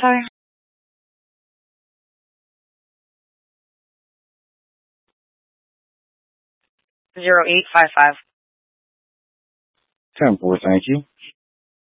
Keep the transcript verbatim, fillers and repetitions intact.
sorry. Zero eight five five. ten four, thank you.